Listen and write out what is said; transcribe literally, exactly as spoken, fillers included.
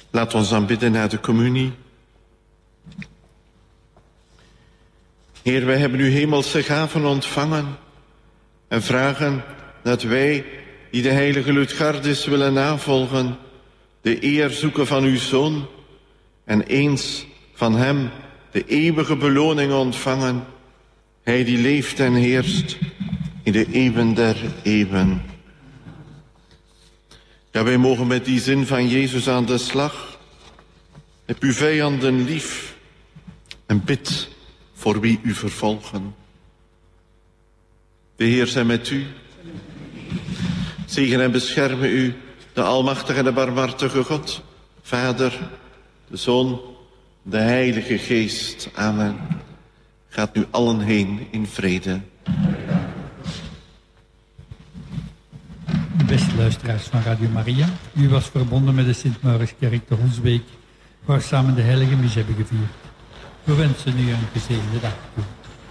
Laat ons dan bidden naar de communie. Heer, wij hebben uw hemelse gaven ontvangen en vragen dat wij, die de heilige Lutgardus willen navolgen, de eer zoeken van uw Zoon en eens van hem de eeuwige beloning ontvangen. Hij die leeft en heerst in de eeuwen der eeuwen. Ja, wij mogen met die zin van Jezus aan de slag. Heb uw vijanden lief en bid voor wie u vervolgen. De Heer zij met u. Zegen en beschermen u, de almachtige en de barmhartige God, Vader, de Zoon, de Heilige Geest. Amen. Gaat nu allen heen in vrede. Beste luisteraars van Radio Maria, u was verbonden met de Sint-Mauritskerk te Honsbeek, waar samen de heilige mis hebben gevierd. We wensen u een gezegende dag toe.